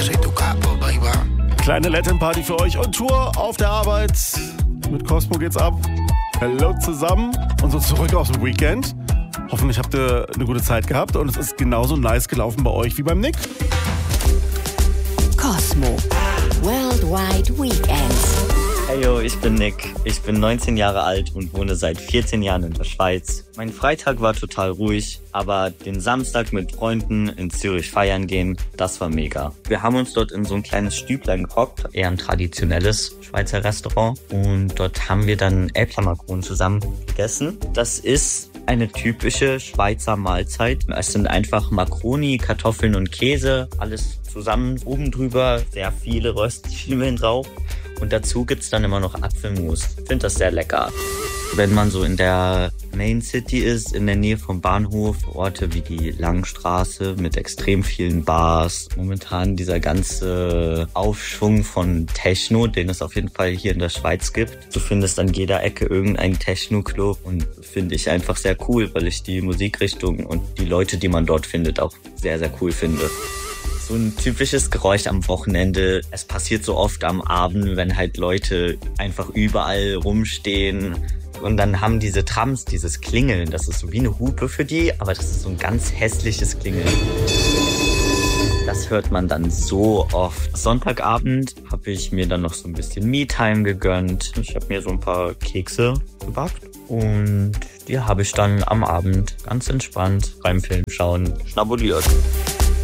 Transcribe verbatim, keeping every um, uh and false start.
soy tu capo, baby. Kleine Latin-Party für euch on Tour auf der Arbeit. Mit Cosmo geht's ab. Hallo zusammen und so zurück aus dem Weekend. Hoffentlich habt ihr eine gute Zeit gehabt und es ist genauso nice gelaufen bei euch wie beim Nick. Cosmo Worldwide Weekends. Hey yo, ich bin Nick. Ich bin neunzehn Jahre alt und wohne seit vierzehn Jahren in der Schweiz. Mein Freitag war total ruhig, aber den Samstag mit Freunden in Zürich feiern gehen, das war mega. Wir haben uns dort in so ein kleines Stüblein gehockt, eher ein traditionelles Schweizer Restaurant. Und dort haben wir dann Äpfelmakronen zusammen gegessen. Das ist eine typische Schweizer Mahlzeit. Es sind einfach Makroni, Kartoffeln und Käse, alles zusammen. Oben drüber sehr viele Röstzwiebeln drauf. Und dazu gibt's dann immer noch Apfelmus. Ich finde das sehr lecker. Wenn man so in der Main City ist, in der Nähe vom Bahnhof, Orte wie die Langstraße mit extrem vielen Bars. Momentan dieser ganze Aufschwung von Techno, den es auf jeden Fall hier in der Schweiz gibt. Du findest an jeder Ecke irgendeinen Techno-Club und finde ich einfach sehr cool, weil ich die Musikrichtung und die Leute, die man dort findet, auch sehr, sehr cool finde. So ein typisches Geräusch am Wochenende. Es passiert so oft am Abend, wenn halt Leute einfach überall rumstehen. Und dann haben diese Trams dieses Klingeln. Das ist so wie eine Hupe für die, aber das ist so ein ganz hässliches Klingeln. Das hört man dann so oft. Sonntagabend habe ich mir dann noch so ein bisschen Me-Time gegönnt. Ich habe mir so ein paar Kekse gebackt. Und die habe ich dann am Abend ganz entspannt beim Film schauen schnabuliert.